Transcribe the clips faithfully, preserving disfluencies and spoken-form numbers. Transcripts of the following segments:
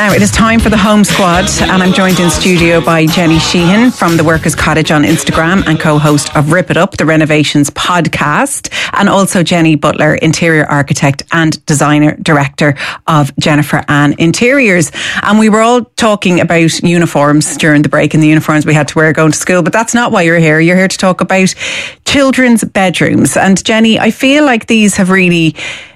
Now it is time for the Home Squad, and I'm joined in studio by Jenny Sheehan from the Workers Cottage on Instagram and co-host of Rip It Up, the Renovations podcast, and also Jenny Butler, interior architect and designer director of Jennifer Ann Interiors. And we were all talking about uniforms during the break and the uniforms we had to wear going to school, but that's not why you're here. You're here to talk about children's bedrooms. And Jenny, I feel like these have really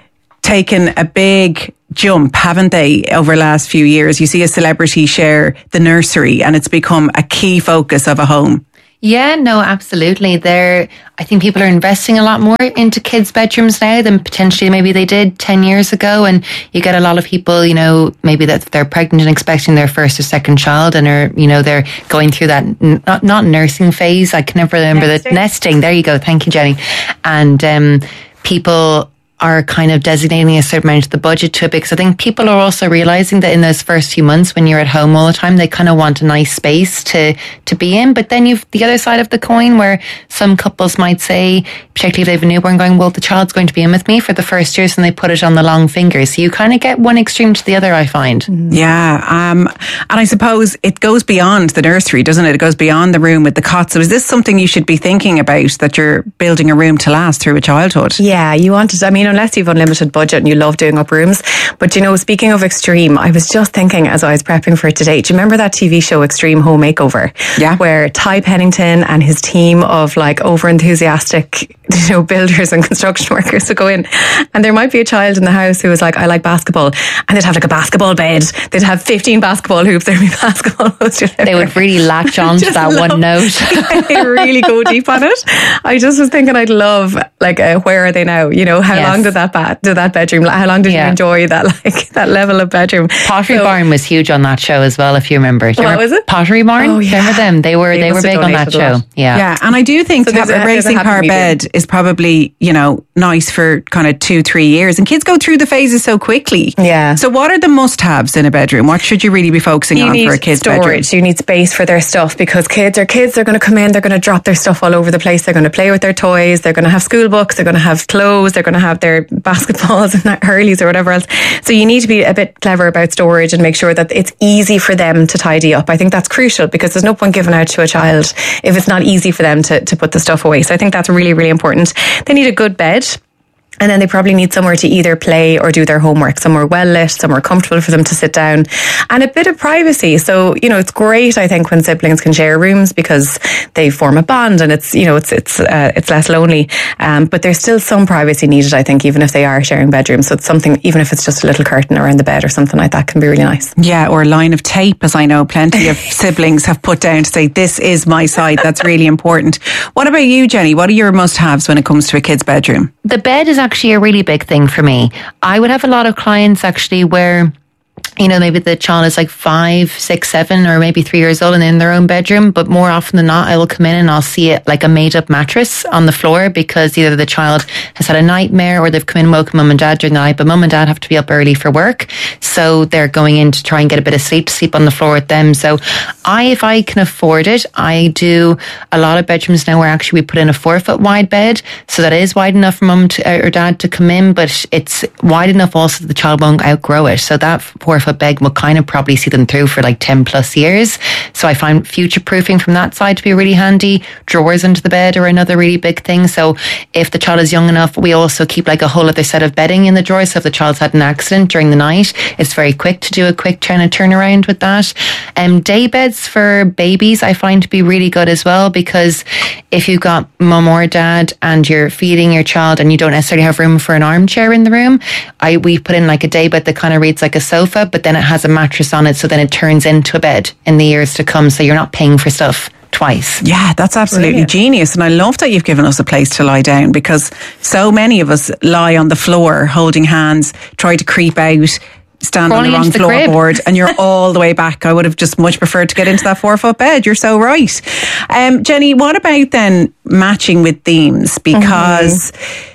taken a big jump, haven't they, over the last few years? You see a celebrity share the nursery and it's become a key focus of a home. Yeah, no, absolutely. There, I think people are investing a lot more into kids' bedrooms now than potentially maybe they did ten years ago. And you get a lot of people, you know, maybe that they're pregnant and expecting their first or second child and are, you know, they're going through that, not, not nursing phase. I can never remember nesting. the nesting. There you go. Thank you, Jenny. And um, people are kind of designating a certain amount of the budget to it, because I think people are also realising that in those first few months when you're at home all the time, they kind of want a nice space to, to be in. But then you've the other side of the coin where some couples might say, particularly if they have a newborn, going, well, the child's going to be in with me for the first years, and they put it on the long fingers. So you kind of get one extreme to the other, I find. Yeah. Um, and I suppose it goes beyond the nursery, doesn't it? It goes beyond the room with the cot. So is this something you should be thinking about, that you're building a room to last through a childhood? Yeah, you want it. I mean, unless you've unlimited budget and you love doing up rooms. But, you know, speaking of extreme, I was just thinking as I was prepping for it today, do you remember that T V show Extreme Home Makeover? Yeah. Where Ty Pennington and his team of like over enthusiastic, you know, builders and construction workers would go in, and there might be a child in the house who was like, I like basketball, and they'd have like a basketball bed, they'd have fifteen basketball hoops, there'd be basketball hoops. They would really latch on to that love, one note. They really go deep on it. I just was thinking I'd love like uh, where are they now? You know, how yes. long did that ba- did that bedroom? How long did yeah. you enjoy that like that level of bedroom? Pottery so, Barn was huge on that show as well, if you remember. Do you what remember was it? Pottery Barn. Oh, yeah. Remember them? They were they, they were big on that show. Yeah, yeah. And I do think so to have a, a racing a car bed is probably, you know, nice for kind of two, three years. And kids go through the phases so quickly. Yeah. So what are the must-haves in a bedroom? What should you really be focusing you on need for a kid's storage. bedroom? You need space for their stuff, because kids are kids. They're going to come in. They're going to drop their stuff all over the place. They're going to play with their toys. They're going to have school books. They're going to have clothes. They're going to have their basketballs and their hurleys or whatever else. So you need to be a bit clever about storage and make sure that it's easy for them to tidy up. I think that's crucial, because there's no point giving out to a child if it's not easy for them to, to put the stuff away. So I think that's really, really important. They need a good bed. And then they probably need somewhere to either play or do their homework, somewhere well lit, somewhere comfortable for them to sit down, and a bit of privacy. So, you know, it's great, I think, when siblings can share rooms, because they form a bond and it's, you know, it's it's uh, it's less lonely. Um, but there's still some privacy needed, I think, even if they are sharing bedrooms. So it's something, even if it's just a little curtain around the bed or something like that, can be really nice. Yeah, or a line of tape, as I know plenty of siblings have put down to say, this is my side. That's really important. What about you, Jenny? What are your must-haves when it comes to a kid's bedroom? The bed is actually a really big thing for me. I would have a lot of clients actually where, you know, maybe the child is like five, six, seven, or maybe three years old and in their own bedroom. But more often than not, I will come in and I'll see it like a made up mattress on the floor, because either the child has had a nightmare or they've come in and woken mum and dad during the night, but mum and dad have to be up early for work. So they're going in to try and get a bit of sleep, sleep on the floor with them. So I, if I can afford it, I do a lot of bedrooms now where actually we put in a four foot wide bed. So that is wide enough for mum to, or dad to come in, but it's wide enough also that the child won't outgrow it. So that four foot bed will kind of probably see them through for like ten plus years. So I find future proofing from that side to be really handy. Drawers under the bed are another really big thing. So if the child is young enough, we also keep like a whole other set of bedding in the drawers. So if the child's had an accident during the night, it's very quick to do a quick turn and turnaround with that. Um, day beds for babies I find to be really good as well, because if you've got mum or dad and you're feeding your child and you don't necessarily have room for an armchair in the room, I we put in like a day bed that kind of reads like a sofa, but then it has a mattress on it, so then it turns into a bed in the years to come, so you're not paying for stuff twice. Yeah, that's absolutely Brilliant. Genius. And I love that you've given us a place to lie down, because so many of us lie on the floor holding hands, try to creep out, stand Crawling on the wrong the floorboard, and you're all the way back. I would have just much preferred to get into that four foot bed. You're so right. Um, Jenny, what about then matching with themes? Because mm-hmm.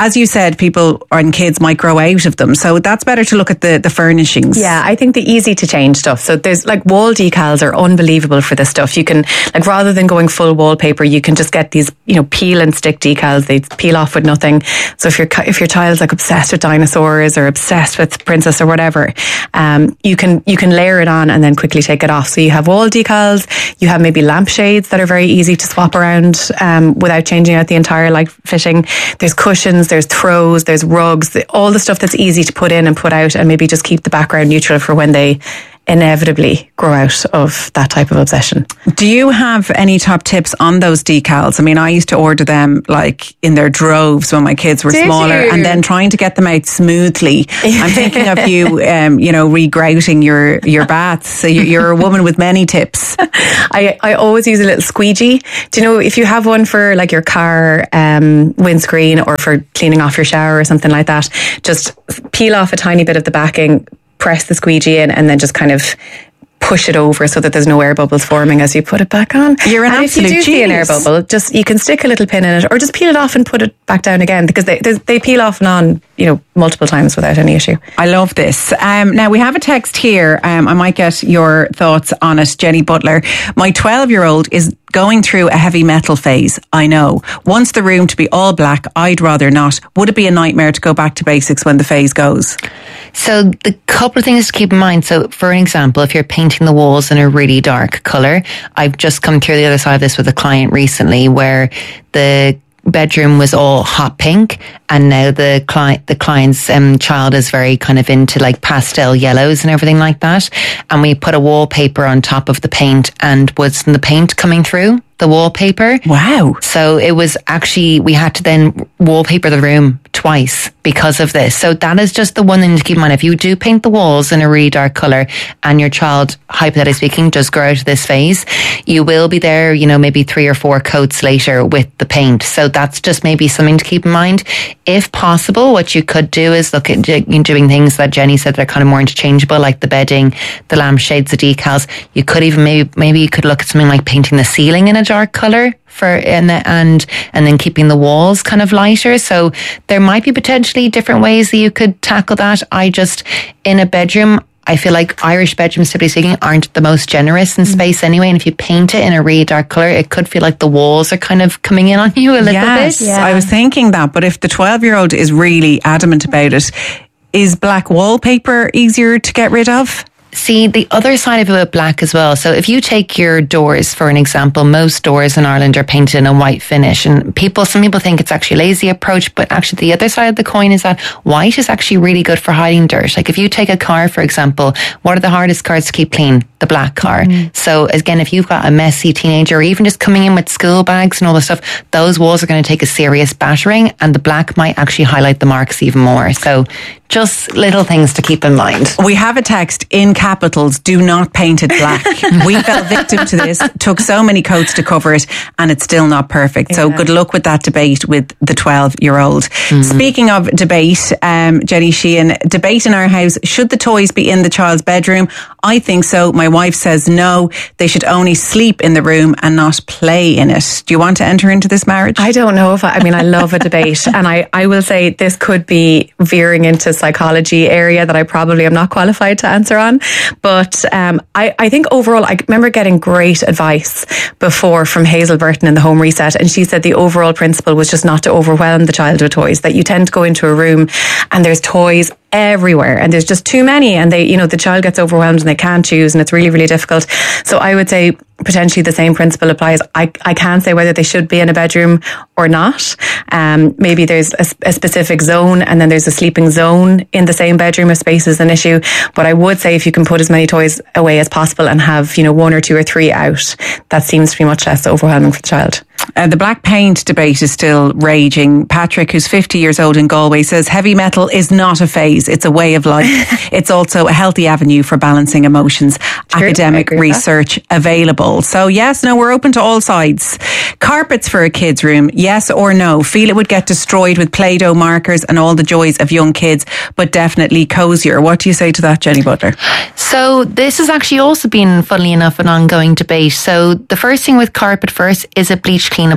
as you said, people and kids might grow out of them. So that's better to look at the, the furnishings. Yeah, I think the easy to change stuff. So there's like wall decals are unbelievable for this stuff. You can, like, rather than going full wallpaper, you can just get these, you know, peel and stick decals. They peel off with nothing. So if your if your child's like obsessed with dinosaurs or obsessed with princess or whatever, um, you can you can layer it on and then quickly take it off. So you have wall decals. You have maybe lampshades that are very easy to swap around um, without changing out the entire light fitting. There's cushions, there's throws, there's rugs, all the stuff that's easy to put in and put out, and maybe just keep the background neutral for when they inevitably grow out of that type of obsession. Do you have any top tips on those decals? I mean, I used to order them like in their droves when my kids were Did smaller, you? and then trying to get them out smoothly. I'm thinking of you, um, you know, regrouting your your baths. So you're a woman with many tips. I, I always use a little squeegee. Do you know, if you have one for like your car um, windscreen or for cleaning off your shower or something like that, just peel off a tiny bit of the backing, press the squeegee in, and then just kind of push it over so that there's no air bubbles forming as you put it back on. You're an and absolute if you do genius. see an air bubble, just you can stick a little pin in it, or just peel it off and put it back down again, because they they, they peel off and on, you know, multiple times without any issue. I love this. Um, now we have a text here. Um, I might get your thoughts on it, Jenny Butler. My twelve-year-old is going through a heavy metal phase. I know. Wants the room to be all black. I'd rather not. Would it be a nightmare to go back to basics when the phase goes? So the couple of things to keep in mind. So for an example, if you're painting the walls in a really dark colour, I've just come through the other side of this with a client recently where the bedroom was all hot pink, and now the client the client's um, child is very kind of into like pastel yellows and everything like that, and we put a wallpaper on top of the paint, and was the paint coming through the wallpaper. Wow. So it was actually, we had to then wallpaper the room twice because of this. So that is just the one thing to keep in mind. If you do paint the walls in a really dark colour and your child, hypothetically speaking, does grow out of this phase, you will be there, you know, maybe three or four coats later with the paint. So that's just maybe something to keep in mind. If possible, what you could do is look at doing things that Jenny said that are kind of more interchangeable, like the bedding, the lampshades, the decals. You could even maybe, maybe you could look at something like painting the ceiling in a dark colour for and and and then keeping the walls kind of lighter. So there might be potentially different ways that you could tackle that. I just, in a bedroom, I feel like Irish bedrooms, typically speaking, aren't the most generous in space anyway. And if you paint it in a really dark colour, it could feel like the walls are kind of coming in on you a little yes, bit. Yeah. I was thinking that, but if the twelve-year-old is really adamant about it, is black wallpaper easier to get rid of? See, the other side of it with black as well. So if you take your doors, for an example, most doors in Ireland are painted in a white finish. And people, some people think it's actually a lazy approach, but actually the other side of the coin is that white is actually really good for hiding dirt. Like if you take a car, for example, what are the hardest cars to keep clean? The black car. Mm. So again, if you've got a messy teenager, or even just coming in with school bags and all this stuff, those walls are going to take a serious battering, and the black might actually highlight the marks even more. So just little things to keep in mind. We have a text in capitals: do not paint it black. We fell victim to this, took so many coats to cover it, and it's still not perfect. Yeah. So good luck with that debate with the twelve-year-old. Mm-hmm. Speaking of debate, um, Jenny Sheehan, debate in our house: should the toys be in the child's bedroom? I think so. My wife says no, they should only sleep in the room and not play in it. Do you want to enter into this marriage? I don't know if I, I mean, I love a debate, and I, I will say this could be veering into psychology area that I probably am not qualified to answer on. But um, I, I think overall, I remember getting great advice before from Hazel Burton in the Home Reset, and she said the overall principle was just not to overwhelm the child with toys, that you tend to go into a room and there's toys everywhere and there's just too many, and they, you know, the child gets overwhelmed and they can't choose, and it's really, really difficult. So I would say potentially the same principle applies. I, I can't say whether they should be in a bedroom or not. Um, maybe there's a, a specific zone, and then there's a sleeping zone in the same bedroom if space is an issue. But I would say if you can put as many toys away as possible and have, you know, one or two or three out, that seems to be much less overwhelming for the child. Uh, the black paint debate is still raging. Patrick, who's fifty years old in Galway, says heavy metal is not a phase, it's a way of life. It's also a healthy avenue for balancing emotions. True, academic research available. So yes, no, we're open to all sides. Carpets for a kid's room, yes or no? Feel it would get destroyed with Play-Doh markers and all the joys of young kids, but definitely cozier. What do you say to that, Jenny Butler? So this has actually also been, funnily enough, an ongoing debate. So the first thing with carpet first, is it bleach cleanable?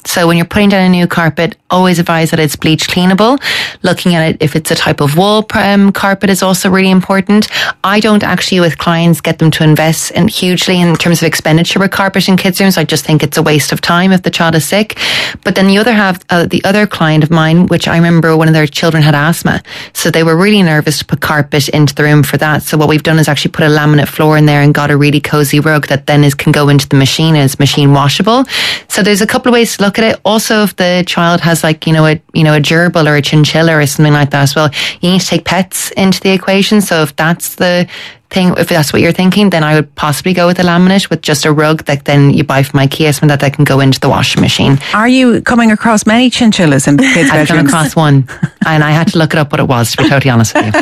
So when you're putting down a new carpet, always advise that it's bleach cleanable. Looking at it, if it's a type of wall um, carpet is also really important. I don't actually, with clients, get them to invest in hugely in terms of expenditure with carpet in kids' rooms. I just think it's a waste of time if the child is sick. But then the other half, uh, the other client of mine, which I remember one of their children had asthma. So they were really nervous to put carpet into the room for that. So what we've done is actually put a laminate floor in there and got a really cozy rug that then is can go into the machine and is machine washable. So there's a couple of ways to look at it. Also, if the child has like, you know, a, you know, a gerbil or a chinchilla or something like that as well, you need to take pets into the equation. So if that's the thing, if that's what you're thinking, then I would possibly go with a laminate with just a rug that then you buy from IKEA, something that, that can go into the washing machine. Are you coming across many chinchillas in kids' I've bedrooms? come across one and I had to look it up what it was, to be totally honest with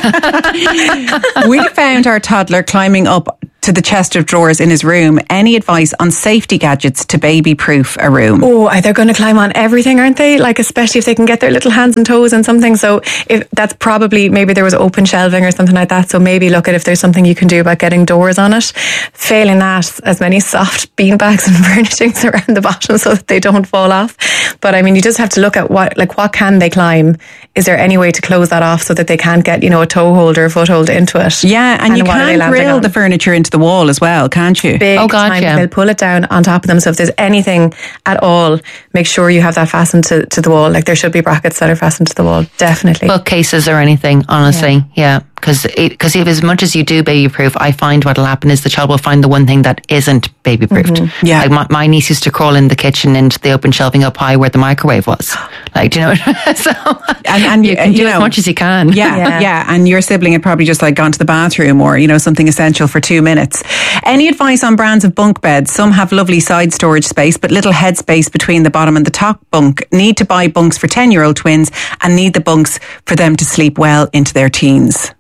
you. We found our toddler climbing up to the chest of drawers in his room. Any advice on safety gadgets to baby-proof a room? Oh, they're going to climb on everything, aren't they? Like, especially if they can get their little hands and toes on something. So if that's probably, maybe there was open shelving or something like that. So maybe look at if there's something you can do about getting doors on it. Failing that, as many soft beanbags and furnishings around the bottom so that they don't fall off. But I mean, you just have to look at what, like, what can they climb? Is there any way to close that off so that they can't get, you know, a toe holder, a foothold into it? Yeah, and, and you can grill on? the furniture into the wall as well, can't you? Big oh God, time. yeah. They'll pull it down on top of them. So if there's anything at all, make sure you have that fastened to, to the wall. Like, there should be brackets that are fastened to the wall, definitely. Bookcases or anything, honestly, yeah. yeah. Because because if as much as you do baby proof, I find what'll happen is the child will find the one thing that isn't baby proofed. Mm-hmm. Yeah, like my, my niece used to crawl in the kitchen into the open shelving up high where the microwave was. Like, do you know? so and, and you can you do know, as much as you can. Yeah, yeah, yeah. And your sibling had probably just like gone to the bathroom or, you know, something essential for two minutes. Any advice on brands of bunk beds? Some have lovely side storage space, but little head space between the bottom and the top bunk. Need to buy bunks for ten-year-old twins and need the bunks for them to sleep well into their teens.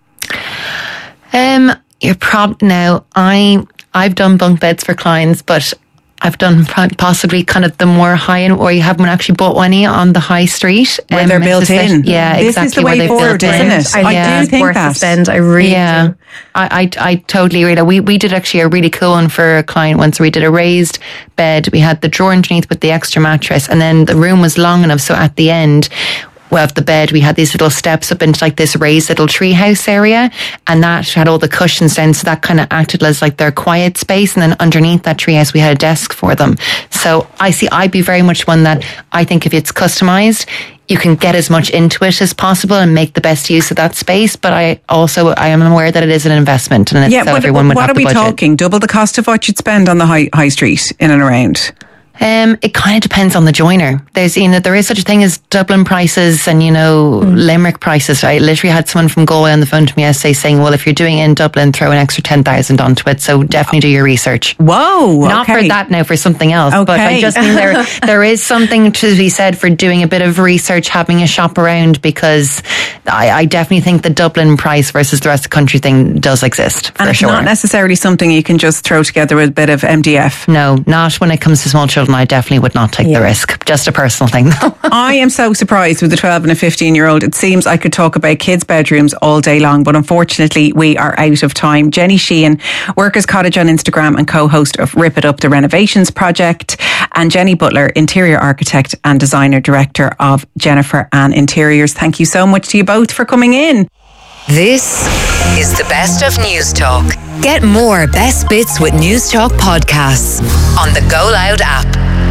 Um, you're prob now. I I've done bunk beds for clients, but I've done possibly kind of the more high end, or you haven't actually bought any on the high street where um, they're built in. Yeah, this exactly. This is the way forward, isn't it? I, I do think worth that. The spend. I really yeah. do. I, I I totally agree. We we did actually a really cool one for a client once. We did a raised bed. We had the drawer underneath with the extra mattress, and then the room was long enough so at the end of the bed, we had these little steps up into like this raised little treehouse area, and that had all the cushions down, so that kind of acted as like their quiet space. And then underneath that treehouse, we had a desk for them. So I see, I'd be very much one that I think if it's customized, you can get as much into it as possible and make the best use of that space. But I also, I am aware that it is an investment, and it's yeah, so what, everyone would what have are we budget. talking? Double the cost of what you'd spend on the high high street in and around? Um, it kind of depends on the joiner. There's, you know, there is such a thing as Dublin prices and, you know, mm. Limerick prices. I literally had someone from Galway on the phone to me yesterday saying, well, if you're doing it in Dublin, throw an extra ten thousand onto it. So definitely do your research. Whoa. Not okay. for that now, for something else. Okay. But I just mean there, there is something to be said for doing a bit of research, having a shop around, because I, I definitely think the Dublin price versus the rest of the country thing does exist. For and it's sure. not necessarily something you can just throw together with a bit of M D F. No, not when it comes to small children. I definitely would not take yeah. the risk. Just a personal thing though. I am so surprised with a twelve and a fifteen year old. It seems I could talk about kids' bedrooms all day long, but unfortunately we are out of time. Jenny Sheehan, Workers Cottage on Instagram and co-host of Rip It Up, the Renovations Project, and Jenny Butler, interior architect and designer director of Jennifer Ann Interiors. Thank you so much to you both for coming in. This is the best of News Talk. Get more best bits with News Talk podcasts on the Go Loud app.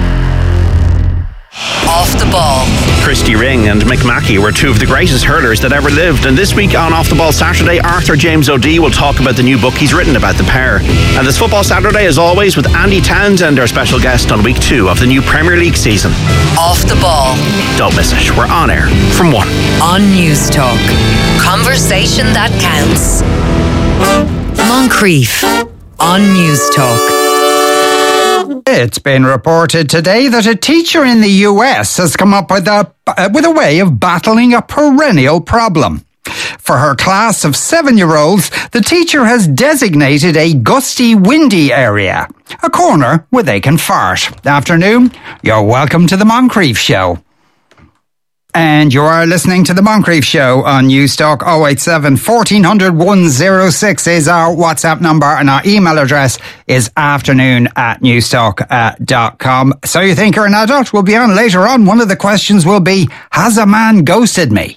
Off the Ball. Christy Ring and Mick Mackey were two of the greatest hurlers that ever lived, and this week on Off the Ball Saturday, Arthur James O'Dea will talk about the new book he's written about the pair. And this Football Saturday, as always, with Andy Townsend, our special guest on week two of the new Premier League season. Off the Ball. Don't miss it. We're on air from one. On News Talk. Conversation that counts. Moncrief on News Talk. It's been reported today that a teacher in the U S has come up with a, uh, with a way of battling a perennial problem. For her class of seven-year-olds, the teacher has designated a gusty, windy area, a corner where they can fart. Afternoon, you're welcome to the Moncrief Show. And you are listening to The Moncrief Show on Newstalk. oh eight seven, fourteen hundred, one oh six is our WhatsApp number, and our email address is afternoon at newstalk dot com. So you think you're an adult? We'll be on later on. One of the questions will be, has a man ghosted me?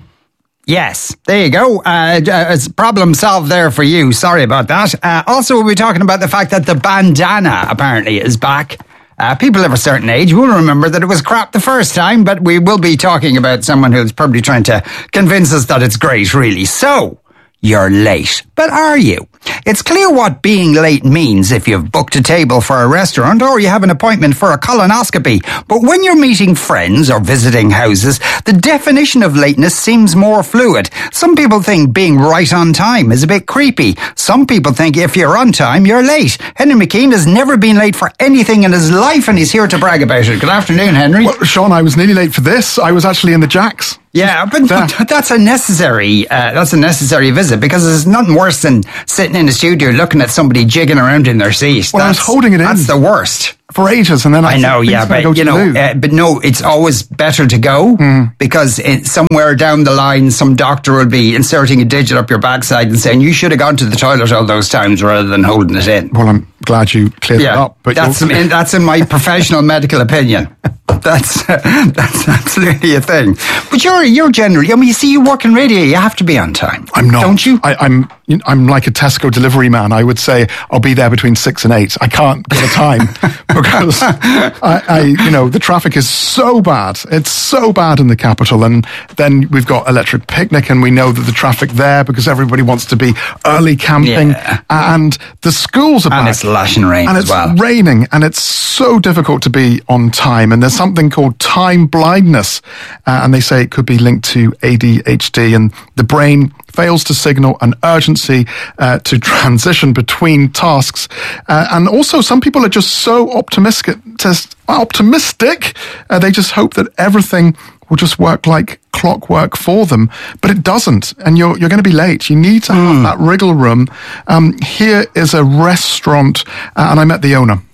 Yes, there you go. Uh, it's problem solved there for you. Sorry about that. Uh, also, we'll be talking about the fact that the bandana apparently is back. Uh, people of a certain age will remember that it was crap the first time, but we will be talking about someone who's probably trying to convince us that it's great, really. So, you're late. But are you? It's clear what being late means if you've booked a table for a restaurant or you have an appointment for a colonoscopy. But when you're meeting friends or visiting houses, the definition of lateness seems more fluid. Some people think being right on time is a bit creepy. Some people think if you're on time, you're late. Henry McKean has never been late for anything in his life, and he's here to brag about it. Good afternoon, Henry. Well, Sean, I was nearly late for this. I was actually in the Jacks. Yeah, but, but that's a necessary uh, that's a necessary visit, because there's nothing worse than sitting in the studio looking at somebody jigging around in their seat. Well, that's, I was holding it in. That's the worst. For ages, and then I, I know, said, yeah, but go you know, uh, but no, it's always better to go mm. because it, somewhere down the line, some doctor will be inserting a digit up your backside and saying you should have gone to the toilet all those times rather than holding it in. Well, I'm glad you cleared yeah, that up. But that's in, that's in my professional medical opinion. That's uh, that's absolutely a thing. But you're you're generally, I mean, you see, you work in radio, you have to be on time. I'm not, don't you? I, I'm I'm like a Tesco delivery man. I would say I'll be there between six and eight. I can't give a time because I, I, you know, the traffic is so bad. It's so bad in the capital, and then we've got Electric Picnic, and we know that the traffic there because everybody wants to be early camping, yeah. and the schools are and back. it's lashing rain and as it's well. raining, and it's so difficult to be on time. And there's something called time blindness, uh, and they say it could be linked to A D H D, and the brain fails to signal an urgency uh, to transition between tasks. Uh, and also, some people are just so optimistic, just optimistic uh, they just hope that everything will just work like clockwork for them, but it doesn't, and you're you're going to be late. You need to have mm. that wriggle room. Um, here is a restaurant, uh, and I met the owner.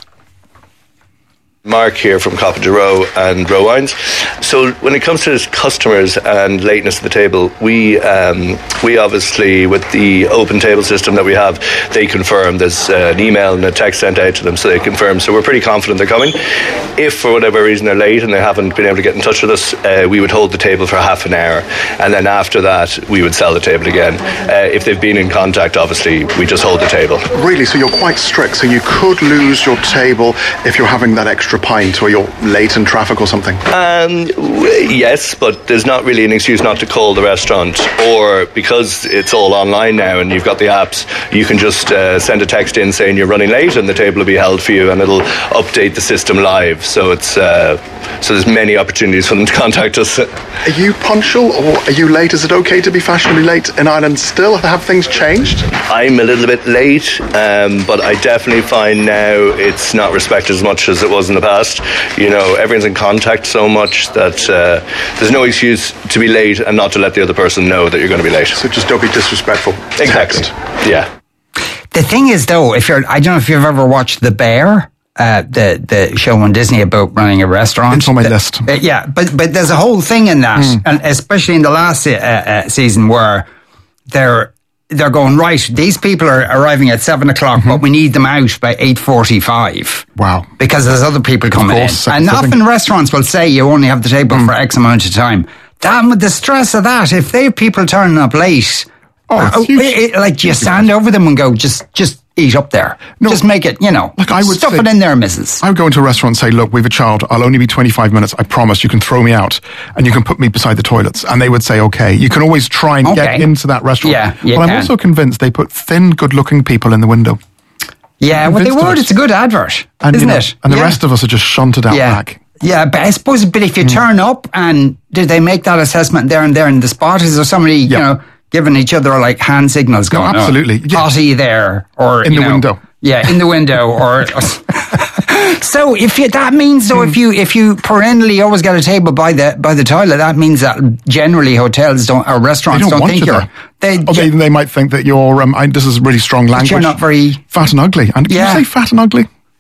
Mark here from Coppa de Row and Row Wines. So when it comes to customers and lateness at the table, we um, we obviously, with the open table system that we have, they confirm. There's uh, an email and a text sent out to them, so they confirm. So we're pretty confident they're coming. If for whatever reason they're late and they haven't been able to get in touch with us, uh, we would hold the table for half an hour, and then after that we would sell the table again. Uh, if they've been in contact, obviously we just hold the table. Really? So you're quite strict. So you could lose your table if you're having that extra pint or you're late in traffic or something? Um, yes, but there's not really an excuse not to call the restaurant, or because it's all online now and you've got the apps, you can just uh, send a text in saying you're running late and the table will be held for you, and it'll update the system live. So it's uh, so there's many opportunities for them to contact us. Are you punctual or are you late? Is it okay to be fashionably late in Ireland still? Have things changed? I'm a little bit late, um, but I definitely find now it's not respected as much as it was in the past. You know, everyone's in contact so much that uh, there's no excuse to be late and not to let the other person know that you're going to be late. So just don't be disrespectful. Exactly. Text. Yeah. The thing is, though, if you're, I don't know if you've ever watched The Bear, uh, the the show on Disney about running a restaurant. It's on my the, list. Uh, yeah, but but there's a whole thing in that, mm. and especially in the last uh, uh, season where they're. They're going, right, these people are arriving at seven o'clock, mm-hmm. but we need them out by eight forty-five. Wow. Because there's other people coming course, in. And something. often restaurants will say you only have the table mm. for X amount of time. Damn, with the stress of that, if they have people turning up late, oh, uh, it, it, like, do you stand over them and go, just, just eat up there? No, just make it, you know, like I would stuff say, it in there, missus. I would go into a restaurant and say, look, we have a child, I'll only be twenty-five minutes, I promise, you can throw me out and you can put me beside the toilets. And they would say, okay. You can always try and okay. get into that restaurant. Yeah, but I'm can. also convinced they put thin, good-looking people in the window. Yeah, well, they would. It's a good advert, and, isn't you know, it? And the yeah. rest of us are just shunted out yeah. back. Yeah, but I suppose, but if you mm. turn up and did they make that assessment there and there in the spot? Is there somebody, yeah. you know, giving each other like hand signals going, no, absolutely. Oh, potty there, or in you the know, window. Yeah, in the window, or so if you, that means though, mm. if you if you perennially always get a table by the by the toilet, that means that generally hotels don't or restaurants they don't, don't want think you you're. There. They, oh, they they might think that you're. Um, I, this is really strong language. You're not very fat and ugly. And can yeah. you say fat and ugly?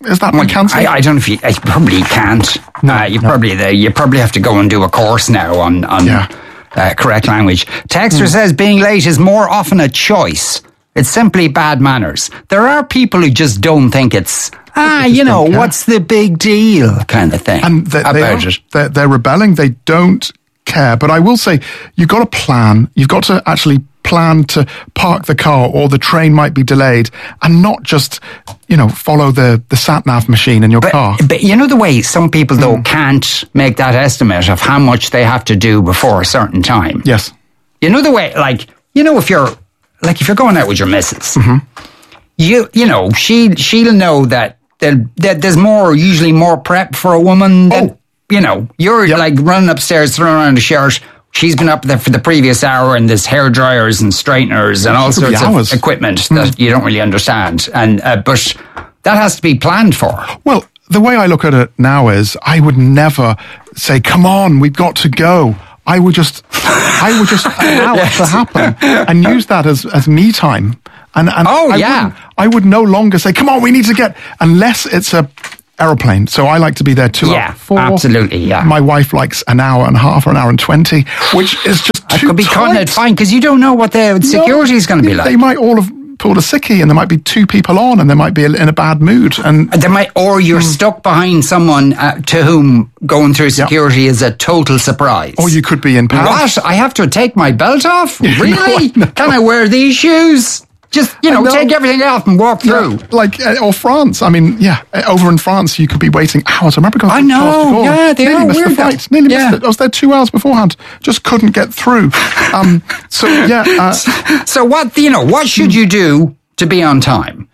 Is that been cancelled? I, I don't know if you, you probably can't. No, uh, you no. probably the, you probably have to go and do a course now on on yeah. uh, correct language. Texter mm. says being late is more often a choice. It's simply bad manners. There are people who just don't think it's ah, you know, what's the big deal kind of thing. And they, about they are, it. They're, they're rebelling. They don't care. But I will say, you've got to plan. You've got to actually plan to park the car, or the train might be delayed, and not just, you know, follow the, the sat-nav machine in your but, car. But you know the way some people, though, mm. can't make that estimate of how much they have to do before a certain time? Yes. You know the way, like, you know, if you're, like, if you're going out with your missus, mm-hmm. you, you know, she, she'll know that, that, that there's more, usually more prep for a woman than, oh. you know, you're yep. like running upstairs, throwing around a shirt. She's been up there for the previous hour, and there's hair dryers and straighteners and all sorts of equipment mm. that you don't really understand. And uh, but that has to be planned for. Well, the way I look at it now is, I would never say, "Come on, we've got to go." I would just, I would just allow yes. it to happen and use that as as me time. And, and oh I yeah, I would no longer say, "Come on, we need to get," unless it's a aeroplane. So I like to be there two yeah, hours before. Absolutely, yeah. My wife likes an hour and a half or an hour and twenty, which is just I too could be tight. cutting it fine, because you don't know what the security no, is going to be like. They might all have pulled a sickie, and there might be two people on, and they might be in a bad mood, and they might, or you're mm. stuck behind someone uh, to whom going through security yep. is a total surprise. Or you could be in Paris. What? I have to take my belt off? Really? no, Can I wear these shoes? Just, you know, know, take everything off and walk through. Yeah, like, uh, or France. I mean, yeah, uh, over in France, you could be waiting hours. I remember going I know, yeah, they Nearly are missed weird the flight. Nearly yeah. missed it. I was there two hours beforehand. Just couldn't get through. Um, so, yeah. Uh, so, what, you know, what should you do to be on time?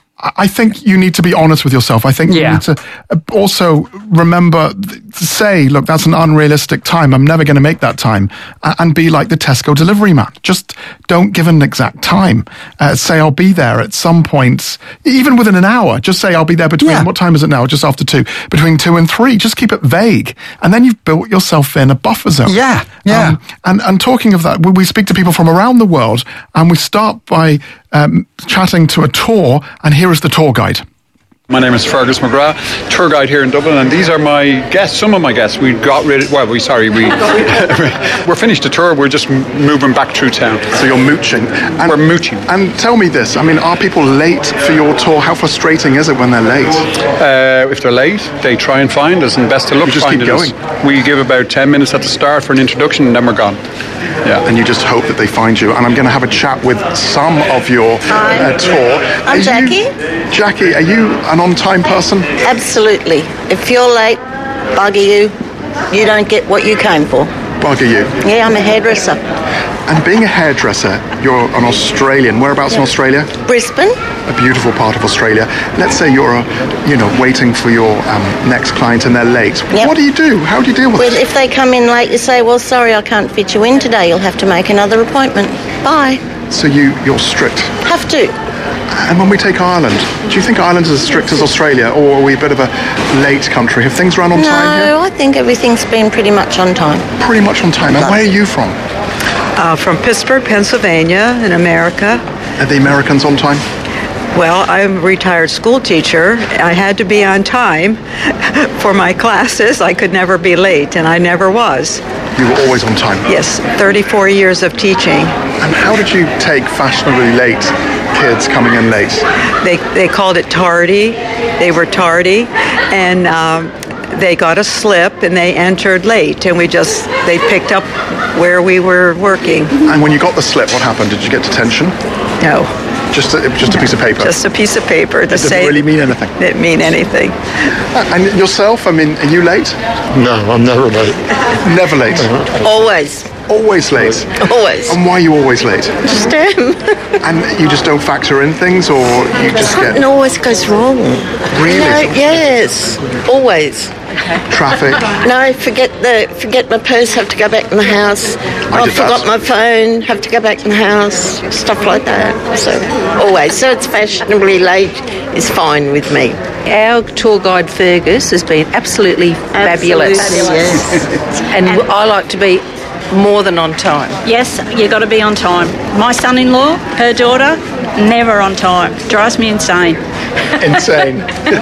I think you need to be honest with yourself. I think yeah. you need to also remember to say, look, that's an unrealistic time. I'm never going to make that time. And be like the Tesco delivery man. Just don't give an exact time. Uh, say, I'll be there at some point, even within an hour. Just say, I'll be there between, yeah. what time is it now? Just after two. Between two and three. Just keep it vague. And then you've built yourself in a buffer zone. Yeah, yeah. Um, and, and talking of that, we speak to people from around the world, and we start by um, chatting to a tour, and here is the tour guide. My name is Fergus McGrath, tour guide here in Dublin, and these are my guests, some of my guests. We got rid of, well, we, sorry, we, we're finished the tour, we're just moving back through town. So you're mooching. And we're mooching. And tell me this, I mean, are people late for your tour? How frustrating is it when they're late? Uh, if they're late, they try and find us, and best of luck you just finding keep going. us. We give about ten minutes at the start for an introduction, and then we're gone. Yeah. And you just hope that they find you. And I'm going to have a chat with some of your uh, tour. I'm are Jackie. You, Jackie, are you an on-time person? Absolutely. If you're late, bugger you, you don't get what you came for. Bugger you? Yeah, I'm a hairdresser. And being a hairdresser, you're an Australian. Whereabouts yeah. in Australia? Brisbane. A beautiful part of Australia. Let's say you're, uh, you know, waiting for your um, next client and they're late. Yep. What do you do? How do you deal with well, it? Well, if they come in late, you say, well, sorry, I can't fit you in today. You'll have to make another appointment. Bye. So you, you're strict? Have to. And when we take Ireland, do you think Ireland is as strict as Australia, or are we a bit of a late country? Have things run on no, time here? No, I think everything's been pretty much on time. Pretty much on time. And where are you from? Uh, from Pittsburgh, Pennsylvania, in America. Are the Americans on time? Well, I'm a retired school teacher. I had to be on time for my classes. I could never be late, and I never was. You were always on time? Yes, thirty-four years of teaching. And how did you take fashionably late kids coming in late? They they called it tardy. They were tardy, and um, they got a slip, and they entered late, and we just, they picked up where we were working. And when you got the slip, what happened? Did you get detention? No. Just a, just a piece of paper? Just a piece of paper. It doesn't really mean anything? It didn't mean anything. Uh, and yourself, I mean, are you late? No, I'm never late. Never late? Always. Always late? Always. And why are you always late? Just am. And you just don't factor in things, or you just Something get... always goes wrong. Really? You know, yes. Always. Traffic? No, forget the forget my purse, have to go back in the house. I, I forgot that. my phone, have to go back in the house. Stuff like that. So, always. So it's fashionably late is fine with me. Our tour guide Fergus has been absolutely, absolutely fabulous. Yes. and, and I like to be more than on time. Yes, you got to be on time. My son-in-law, her daughter, never on time. Drives me insane. Insane.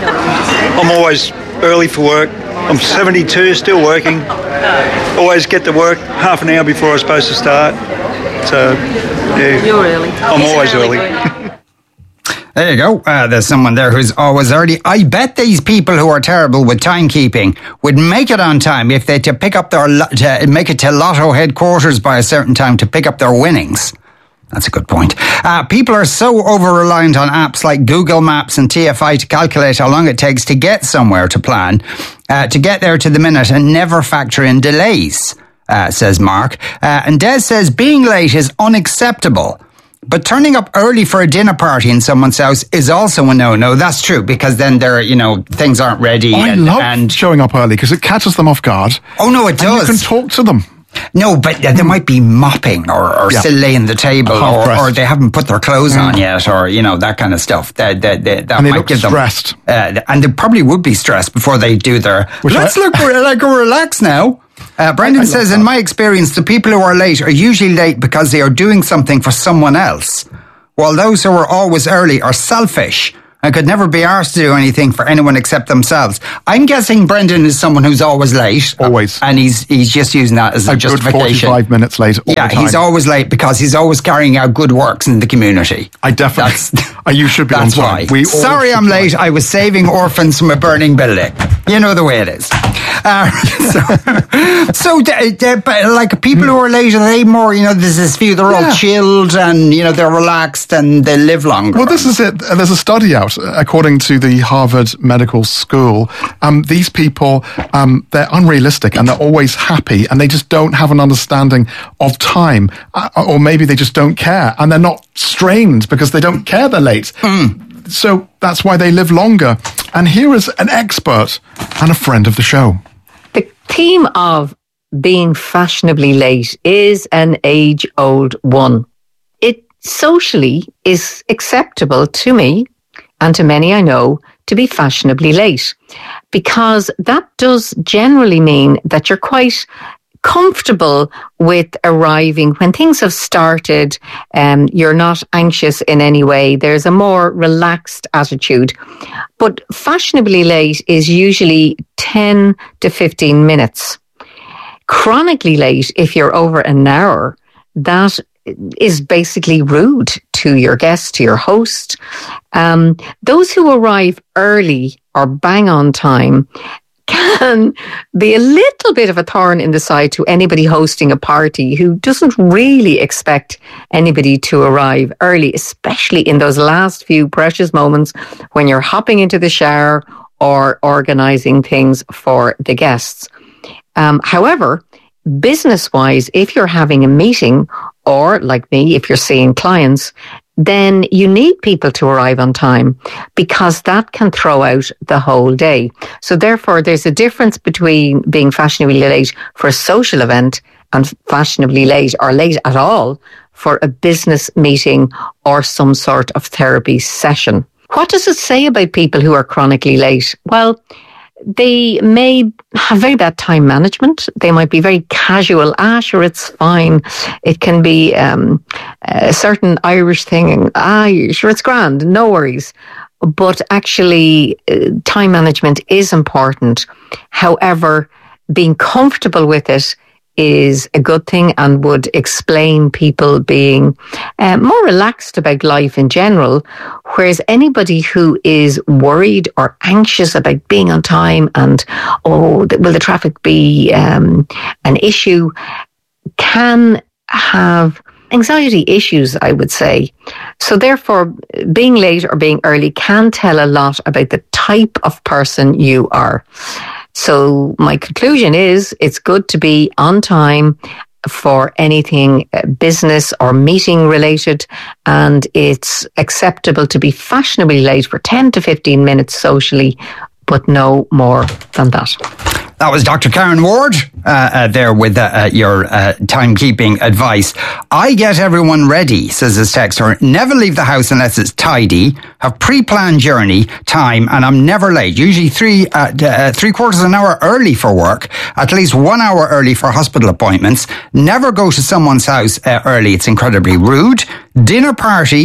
I'm always early for work. I'm seventy-two, still working. Always get to work half an hour before I'm supposed to start. So, yeah. You're early. I'm He's always early. early. There you go. Uh, there's someone there who's always early. I bet these people who are terrible with timekeeping would make it on time if they to pick up their lo- to make it to Lotto headquarters by a certain time to pick up their winnings. That's a good point. Uh, people are so over-reliant on apps like Google Maps and T F I to calculate how long it takes to get somewhere to plan, uh, to get there to the minute and never factor in delays, uh, says Mark. Uh, and Des says being late is unacceptable. But turning up early for a dinner party in someone's house is also a no-no. That's true, because then there, you know, things aren't ready. I and, love and showing up early because it catches them off guard. Oh, no, it does. And you can talk to them. No, but uh, there might be mopping or, or Yeah. still laying the table or, Half-dressed. or they haven't put their clothes on Mm. yet or, you know, that kind of stuff. That, that, that, that And they might look give them, stressed. Uh, and they probably would be stressed before they do their, Which let's I- look re- like a relax now. Uh, Brendan I- I love says, that. in my experience, the people who are late are usually late because they are doing something for someone else, while those who are always early are selfish and could never be asked to do anything for anyone except themselves. I'm guessing Brendan is someone who's always late. Always. And he's he's just using that as a, A good justification. forty-five minutes late all Yeah, the time. he's always late because he's always carrying out good works in the community. I definitely... Uh, you should be on That's time. why. We all Sorry should I'm be. late. I was saving orphans from a burning building. You know the way it is. Uh, so, so d- d- but like people who are late, are they more, you know, there's this view, they're Yeah. all chilled and, you know, they're relaxed and they live longer. Well, this is it. There's a study out, according to the Harvard Medical School. Um, these people, um, they're unrealistic and they're always happy and they just don't have an understanding of time. Uh, or maybe they just don't care and they're not strained because they don't care they're late. So that's why they live longer. And here is an expert and a friend of the show. The theme of being fashionably late is an age-old one. It socially is acceptable to me and to many I know to be fashionably late, because that does generally mean that you're quite comfortable with arriving when things have started. Um, you're not anxious in any way. There's a more relaxed attitude. But fashionably late is usually ten to fifteen minutes. Chronically late, if you're over an hour, that is basically rude to your guest, to your host. Um, those who arrive early or bang on time can be a little bit of a thorn in the side to anybody hosting a party who doesn't really expect anybody to arrive early, especially in those last few precious moments when you're hopping into the shower or organising things for the guests. Um, however, business-wise, if you're having a meeting, or like me, if you're seeing clients, then you need people to arrive on time because that can throw out the whole day. So therefore, there's a difference between being fashionably late for a social event and fashionably late or late at all for a business meeting or some sort of therapy session. What does it say about people who are chronically late? Well, they may have very bad time management. They might be very casual. Ah, sure, it's fine. It can be um, a certain Irish thing. Ah, sure, it's grand. No worries. But actually, uh, time management is important. However, being comfortable with it is a good thing and would explain people being uh, more relaxed about life in general, whereas anybody who is worried or anxious about being on time and, oh, will the traffic be um, an issue, can have anxiety issues, I would say. So therefore, being late or being early can tell a lot about the type of person you are. So my conclusion is it's good to be on time for anything business or meeting related, and it's acceptable to be fashionably late for ten to fifteen minutes socially, but no more than that. That was Doctor Karen Ward uh, uh, there with uh, uh, your uh, timekeeping advice. I get everyone ready, says this texter. Never leave the house unless it's tidy. Have pre-planned journey time, and I'm never late. Usually three uh, uh, three quarters of an hour early for work. At least one hour early for hospital appointments. Never go to someone's house uh, early. It's incredibly rude. Dinner party.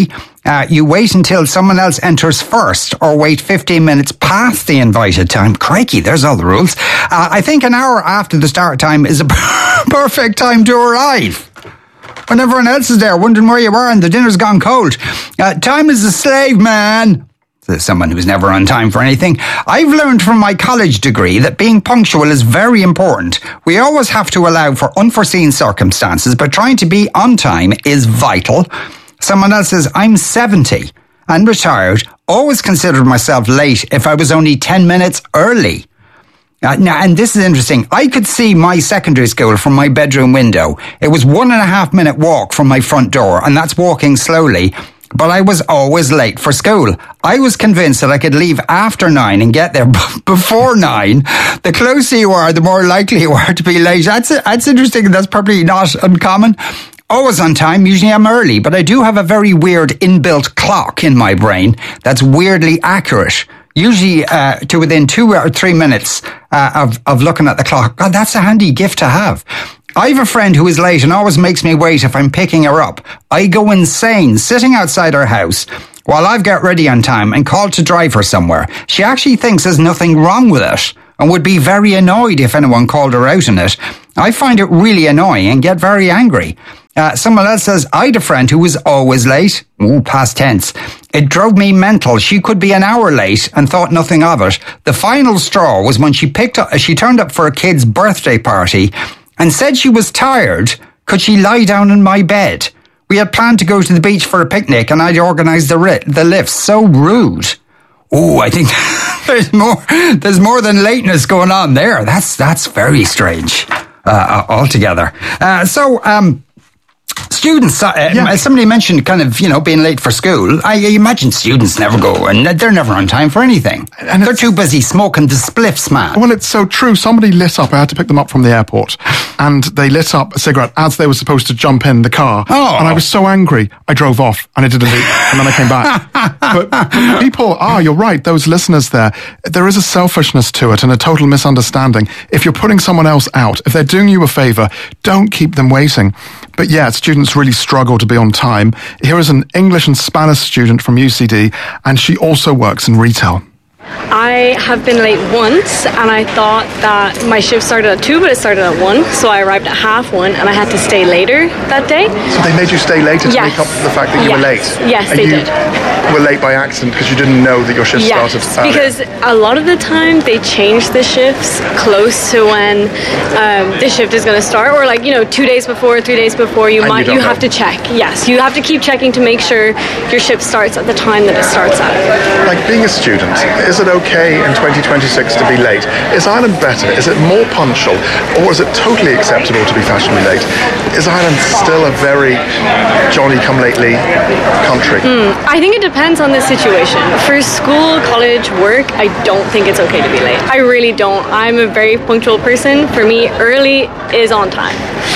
Uh, you wait until someone else enters first or wait fifteen minutes past the invited time. Crikey, there's all the rules. Uh, I think an hour after the start time is a perfect time to arrive. When everyone else is there wondering where you are and the dinner's gone cold. Uh, time is a slave, man. Says someone who's never on time for anything. I've learned from my college degree that being punctual is very important. We always have to allow for unforeseen circumstances, but trying to be on time is vital. Someone else says, I'm seventy and retired. Always considered myself late if I was only ten minutes early. Uh, now, and this is interesting. I could see my secondary school from my bedroom window. It was one and a half minute walk from my front door, and that's walking slowly. But I was always late for school. I was convinced that I could leave after nine and get there b- before nine. The closer you are, the more likely you are to be late. That's that's interesting. That's probably not uncommon. Always on time. Usually I'm early, but I do have a very weird inbuilt clock in my brain that's weirdly accurate. Usually uh, to within two or three minutes uh, of, of looking at the clock. God, that's a handy gift to have. I have a friend who is late and always makes me wait if I'm picking her up. I go insane sitting outside her house while I've got ready on time and called to drive her somewhere. She actually thinks there's nothing wrong with it and would be very annoyed if anyone called her out on it. I find it really annoying and get very angry. Uh, someone else says, I had a friend who was always late. Ooh, past tense. It drove me mental. She could be an hour late and thought nothing of it. The final straw was when she picked up, she turned up for a kid's birthday party and said she was tired. Could she lie down in my bed? We had planned to go to the beach for a picnic and I'd organised the, ri- the lift. So rude. Oh, I think there's more, there's more than lateness going on there. That's, that's very strange, uh, altogether. Uh, so, um, Students, uh, yeah. Somebody mentioned kind of, you know, being late for school. I imagine students never go, and they're never on time for anything. And they're too busy smoking the spliffs, man. Well, it's so true. Somebody lit up, I had to pick them up from the airport, and they lit up a cigarette as they were supposed to jump in the car. Oh. And I was so angry, I drove off, and I did a loop, and then I came back. But people, ah, you're right, those listeners there, there is a selfishness to it and a total misunderstanding. If you're putting someone else out, if they're doing you a favour, don't keep them waiting. But yeah, students really struggle to be on time. Here is an English and Spanish student from U C D, and she also works in retail. I have been late once, and I thought that my shift started at two, but it started at one, so I arrived at half one, and I had to stay later that day. So they made you stay later to yes. make up for the fact that you yes. were late? Yes, and they you did. were late by accident because you didn't know that your shift yes, started earlier? Because a lot of the time they change the shifts close to when um, the shift is going to start, or like, you know, two days before, three days before, you and might you, you have to check. Yes, you have to keep checking to make sure your shift starts at the time that it starts at. Like being a student, is it okay in twenty twenty-six to be late? Is Ireland better? Is it more punctual? Or is it totally acceptable to be fashionably late? Is Ireland still a very Johnny-come-lately country? Mm, I think it depends on the situation. For school, college, work, I don't think it's okay to be late. I really don't. I'm a very punctual person. For me, early is on time.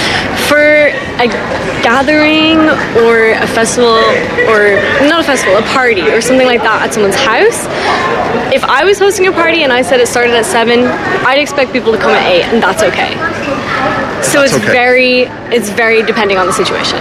For a gathering or a festival, or not a festival, a party or something like that at someone's house, if I was hosting a party and I said it started at seven, I'd expect people to come at eight, and that's okay. So that's it's okay. very, it's very depending on the situation.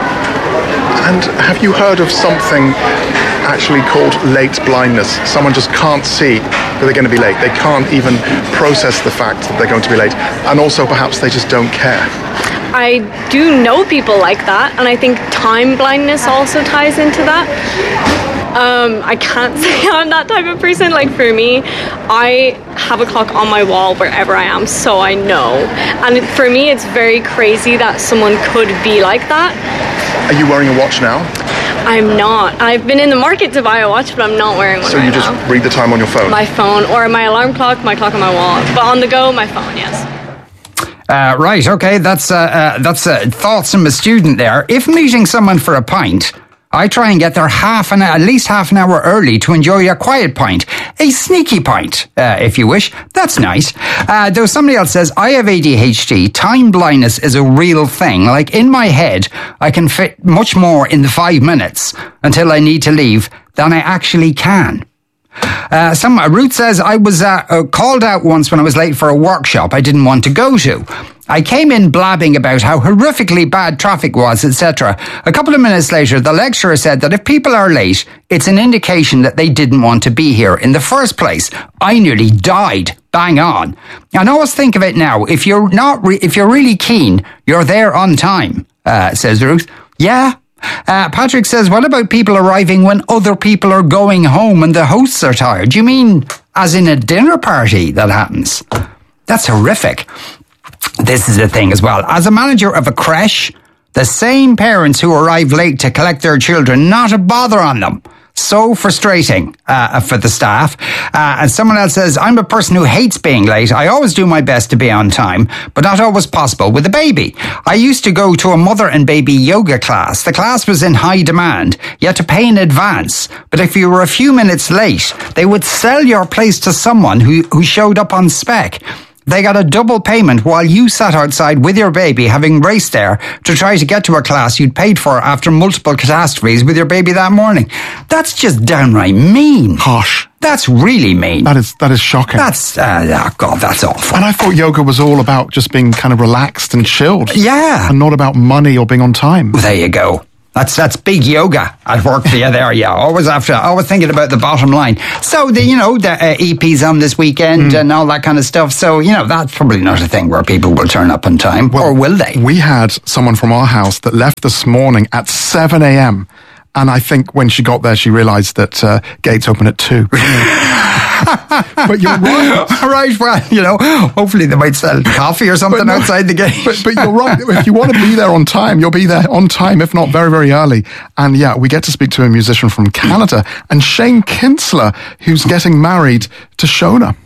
And have you heard of something actually called late blindness? Someone just can't see that they're going to be late. They can't even process the fact that they're going to be late. And also perhaps they just don't care. I do know people like that, and I think time blindness also ties into that. Um, I can't say I'm that type of person. Like for me, I have a clock on my wall wherever I am, so I know. And it, for me, it's very crazy that someone could be like that. Are you wearing a watch now? I'm not. I've been in the market to buy a watch, but I'm not wearing one. So you right just now. read the time on your phone? My phone, or my alarm clock, my clock on my wall. But on the go, my phone, yes. Uh, right, okay, that's uh, uh, that's uh, thoughts from a student there. If meeting someone for a pint, I try and get there half an at least half an hour early to enjoy a quiet pint, a sneaky pint, uh, if you wish. That's nice. Uh, though somebody else says, I have A D H D. Time blindness is a real thing. Like in my head, I can fit much more in the five minutes until I need to leave than I actually can. Uh, some Ruth says, I was uh, uh, called out once when I was late for a workshop I didn't want to go to. I came in blabbing about how horrifically bad traffic was, et cetera. A couple of minutes later, the lecturer said that if people are late, it's an indication that they didn't want to be here in the first place. I nearly died. Bang on. And always think of it now. If you're not, re- if you're really keen, you're there on time, uh, says Ruth. Yeah. Uh, Patrick says, what about people arriving when other people are going home and the hosts are tired? Do you mean as in a dinner party that happens? That's horrific. This is the thing as well. As a manager of a creche, the same parents who arrive late to collect their children, not a bother on them. So frustrating uh, for the staff. Uh, and someone else says, I'm a person who hates being late. I always do my best to be on time, but not always possible with a baby. I used to go to a mother and baby yoga class. The class was in high demand. You had to pay in advance. But if you were a few minutes late, they would sell your place to someone who, who showed up on spec. They got a double payment while you sat outside with your baby having raced there to try to get to a class you'd paid for after multiple catastrophes with your baby that morning. That's just downright mean. Harsh. That's really mean. That is that is shocking. That's, uh, oh God, that's awful. And I thought yoga was all about just being kind of relaxed and chilled. Yeah. And not about money or being on time. Well, there you go. That's that's big yoga at work for you there, yeah. Always after, always thinking about the bottom line. So, the you know, the uh, E P's on this weekend mm. and all that kind of stuff. So, you know, that's probably not a thing where people will turn up on time. Well, or will they? We had someone from our house that left this morning at seven a.m. And I think when she got there, she realised that uh, gates open at two. But you're right. Right, well, you know, hopefully they might sell coffee or something no, outside the gate. But, but you're right. If you want to be there on time, you'll be there on time, if not very, very early. And yeah, we get to speak to a musician from Canada, and Shane Kinsler, who's getting married to Shona.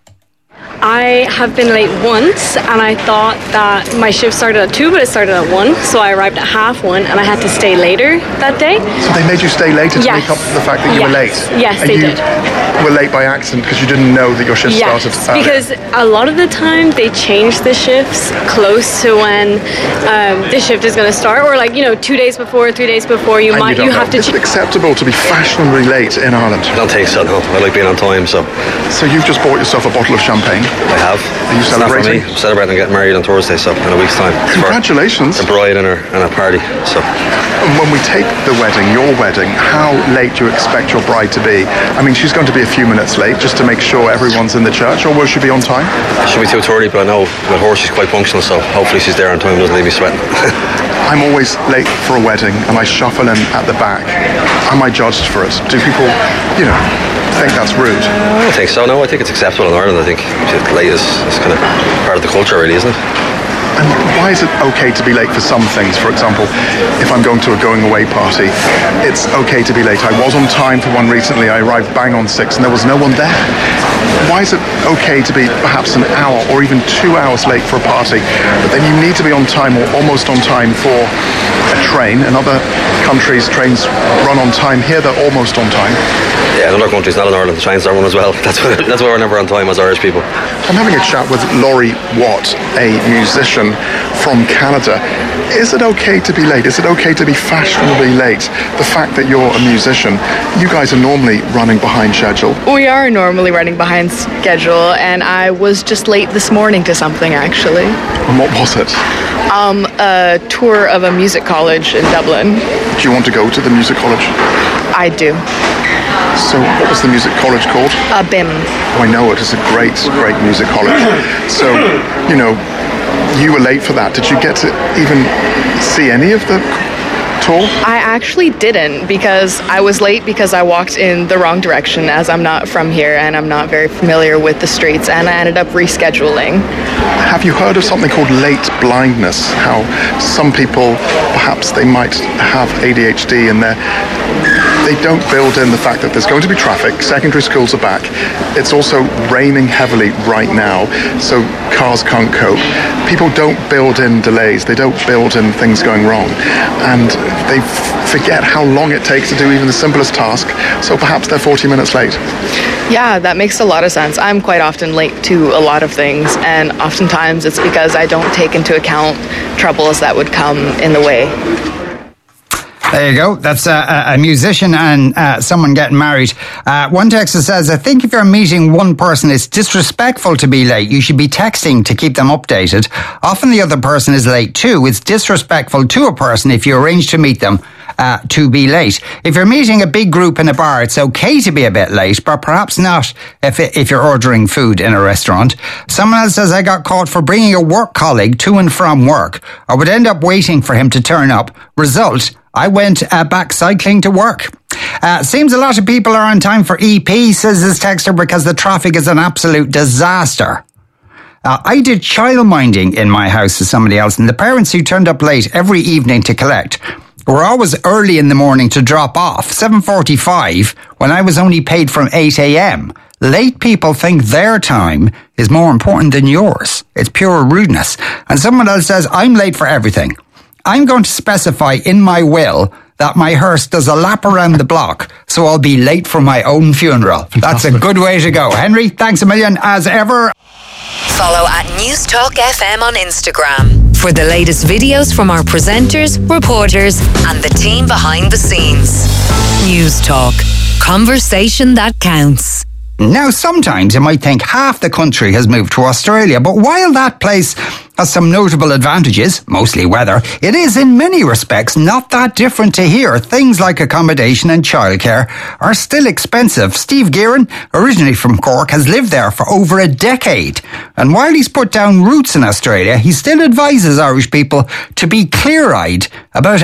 I have been late once, and I thought that my shift started at two, but it started at one, so I arrived at half one, and I had to stay later that day. So they made you stay later to yes. make up for the fact that you yes. were late? Yes, and they you did. were late by accident because you didn't know that your shift yes, started earlier? Because a lot of the time they change the shifts close to when um, the shift is going to start, or like, you know, two days before, three days before, you and might, you, you have know. to... Is it acceptable to be fashionably late in Ireland? I don't think so, no. I like being on time, so... So you've just bought yourself a bottle of champagne? I have. Are you it's celebrating? I'm celebrating getting married on Thursday, so in a week's time. Congratulations. A bride and a, and a party, so... And when we take the wedding, your wedding, how late do you expect your bride to be? I mean, she's going to be a few minutes late just to make sure everyone's in the church, or will she be on time? She'll be two thirty, but I know the horse is quite punctual, so hopefully she's there on time, doesn't leave me sweating. I'm always late for a wedding, and I shuffle in at the back. Am I judged for it? Do people, you know, think that's rude? I don't think so, no. I think it's acceptable in Ireland. I think late is, is kind of part of the culture, really, isn't it? And why is it okay to be late for some things? For example, if I'm going to a going away party, it's okay to be late. I was on time for one recently. I arrived bang on six and there was no one there. Why is it okay to be perhaps an hour or even two hours late for a party, but then you need to be on time or almost on time for a train? In other countries, trains run on time. Here, they're almost on time. Yeah, in other countries, not in Ireland, the trains don't run as well. That's why, that's why we're never on time as Irish people. I'm having a chat with Laurie Watt, a musician from Canada. Is it okay to be late? Is it okay to be fashionably late? The fact that you're a musician, you guys are normally running behind schedule. We are normally running behind schedule, and I was just late this morning to something, actually. And what was it? Um, a tour of a music college in Dublin. Do you want to go to the music college? I do. So what was the music college called? Uh, B I M. Oh, I know it. It's a great, great music college. So, you know, you were late for that. Did you get to even see any of the tour? I actually didn't, because I was late because I walked in the wrong direction, as I'm not from here and I'm not very familiar with the streets, and I ended up rescheduling. Have you heard of something called late blindness? How some people, perhaps they might have A D H D and they're they don't build in the fact that there's going to be traffic. Secondary schools are back. It's also raining heavily right now, so cars can't cope. People don't build in delays. They don't build in things going wrong. And they f- forget how long it takes to do even the simplest task, so perhaps they're forty minutes late. Yeah, that makes a lot of sense. I'm quite often late to a lot of things, and oftentimes it's because I don't take into account troubles that would come in the way. There you go. That's a, a musician and uh, someone getting married. Uh, one texter says, I think if you're meeting one person, it's disrespectful to be late. You should be texting to keep them updated. Often the other person is late too. It's disrespectful to a person if you arrange to meet them uh, to be late. If you're meeting a big group in a bar, it's okay to be a bit late, but perhaps not if, if you're ordering food in a restaurant. Someone else says, I got caught for bringing a work colleague to and from work. I would end up waiting for him to turn up. Result, I went uh, back cycling to work. Uh, seems a lot of people are on time for E P, says this texter, because the traffic is an absolute disaster. Uh, I did childminding in my house with somebody else, and the parents who turned up late every evening to collect were always early in the morning to drop off, seven forty-five, when I was only paid from eight a.m. Late people think their time is more important than yours. It's pure rudeness. And someone else says, I'm late for everything. I'm going to specify in my will that my hearse does a lap around the block, so I'll be late for my own funeral. Fantastic. That's a good way to go. Henry, thanks a million as ever. Follow at News Talk F M on Instagram for the latest videos from our presenters, reporters, and the team behind the scenes. News Talk. Conversation that counts. Now, sometimes you might think half the country has moved to Australia, but while that place has some notable advantages, mostly weather, it is in many respects not that different to here. Things like accommodation and childcare are still expensive. Steve Gearan, originally from Cork, has lived there for over a decade. And while he's put down roots in Australia, he still advises Irish people to be clear-eyed about